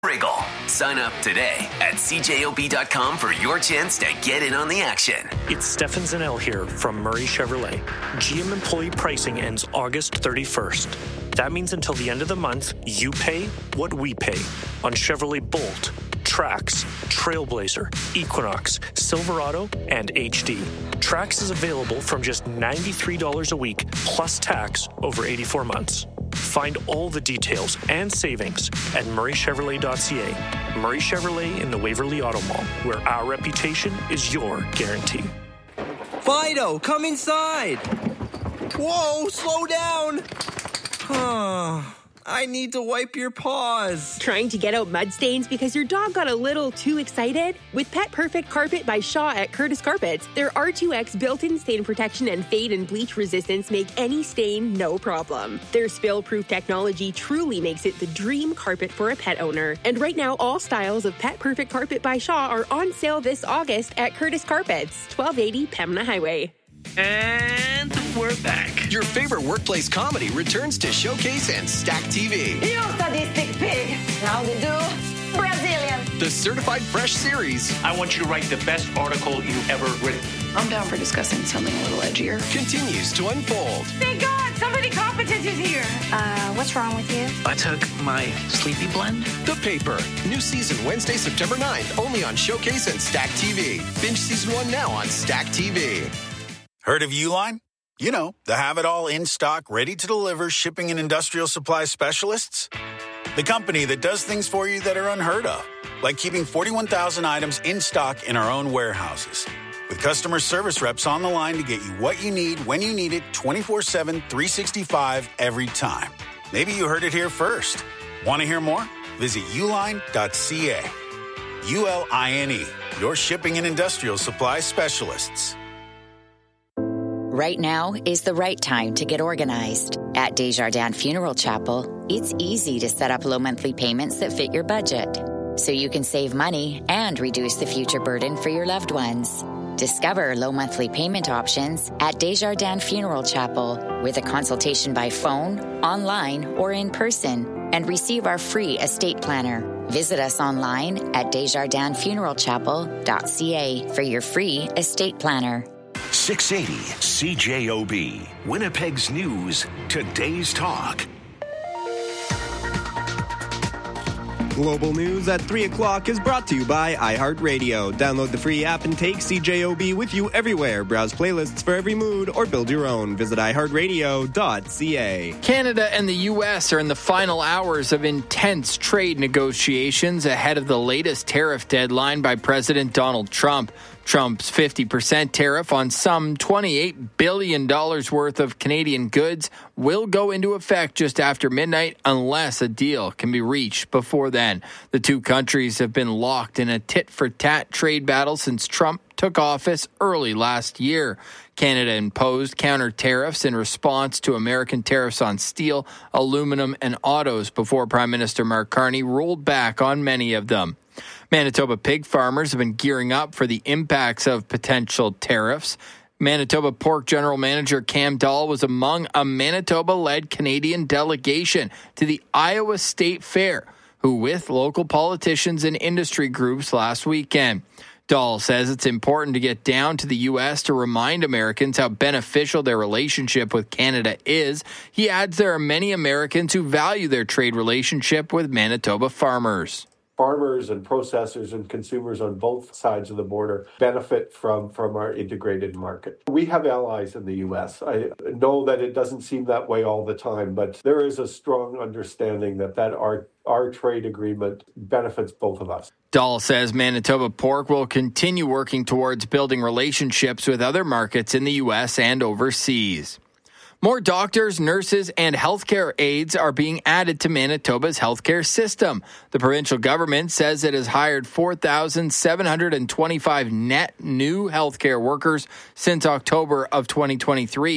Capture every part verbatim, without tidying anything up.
Wriggle. Sign up today at C J O B dot com for your chance to get in on the action. It's Stefan Zanel here from Murray Chevrolet. G M employee pricing ends August thirty-first. That means until the end of the month, you pay what we pay on Chevrolet Bolt, Trax, Trailblazer, Equinox, Silverado, and H D. Trax is available from just ninety-three dollars a week plus tax over eighty-four months. Find all the details and savings at murray chevrolet dot c a. Murray Chevrolet in the Waverly Auto Mall, where our reputation is your guarantee. Fido, come inside. Whoa, slow down. I need to wipe your paws. Trying to get out mud stains because your dog got a little too excited? With Pet Perfect Carpet by Shaw at Curtis Carpets, their R two X built-in stain protection and fade and bleach resistance make any stain no problem. Their spill-proof technology truly makes it the dream carpet for a pet owner. And right now, all styles of Pet Perfect Carpet by Shaw are on sale this August at Curtis Carpets, twelve eighty Pembina Highway. And we're back. Your favorite workplace comedy returns to Showcase and Stack T V. You sadistic pig. How they do? Brazilian. The Certified Fresh series. I want you to write the best article you've ever written. I'm down for discussing something a little edgier. Continues to unfold. Thank God, somebody competent is here. Uh, what's wrong with you? I took my sleepy blend. The Paper. New season Wednesday, September ninth, only on Showcase and Stack T V. Binge season one now on Stack T V. Heard of Uline? You know, the have-it-all in-stock, ready-to-deliver shipping and industrial supply specialists. The company that does things for you that are unheard of, like keeping forty-one thousand items in stock in our own warehouses. With customer service reps on the line to get you what you need, when you need it, twenty-four seven, three sixty-five, every time. Maybe you heard it here first. Want to hear more? Visit uline dot c a. U L I N E, your shipping and industrial supply specialists. Right now is the right time to get organized. At Desjardins Funeral Chapel, it's easy to set up low monthly payments that fit your budget, so you can save money and reduce the future burden for your loved ones. Discover low monthly payment options at Desjardins Funeral Chapel with a consultation by phone, online, or in person, and receive our free estate planner. Visit us online at desjardins funeral chapel dot c a for your free estate planner. six eighty C J O B, Winnipeg's News, Today's Talk. Global News at three o'clock is brought to you by iHeartRadio. Download the free app and take C J O B with you everywhere. Browse playlists for every mood or build your own. Visit i heart radio dot c a. Canada and the U S are in the final hours of intense trade negotiations ahead of the latest tariff deadline by President Donald Trump. Trump's fifty percent tariff on some twenty-eight billion dollars worth of Canadian goods will go into effect just after midnight unless a deal can be reached before then. The two countries have been locked in a tit-for-tat trade battle since Trump took office early last year. Canada imposed counter tariffs in response to American tariffs on steel, aluminum, and autos before Prime Minister Mark Carney rolled back on many of them. Manitoba pig farmers have been gearing up for the impacts of potential tariffs. Manitoba Pork General Manager Cam Dahl was among a Manitoba-led Canadian delegation to the Iowa State Fair, who with local politicians and industry groups last weekend. Dahl says it's important to get down to the U S to remind Americans how beneficial their relationship with Canada is. He adds there are many Americans who value their trade relationship with Manitoba farmers. Farmers and processors and consumers on both sides of the border benefit from, from our integrated market. We have allies in the U S. I know that it doesn't seem that way all the time, but there is a strong understanding that, that our, our trade agreement benefits both of us. Dahl says Manitoba Pork will continue working towards building relationships with other markets in the U S and overseas. More doctors, nurses, and healthcare aides are being added to Manitoba's healthcare system. The provincial government says it has hired four thousand seven hundred twenty-five net new healthcare workers since October of twenty twenty-three.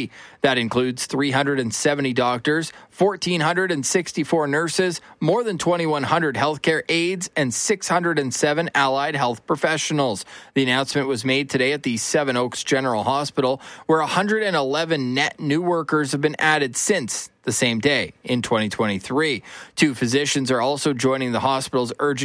That includes three hundred seventy doctors, one thousand four hundred sixty-four nurses, more than two thousand one hundred healthcare aides, and six hundred seven allied health professionals. The announcement was made today at the Seven Oaks General Hospital, where one hundred eleven net new workers have been added since the same day in twenty twenty-three. Two physicians are also joining the hospital's urgent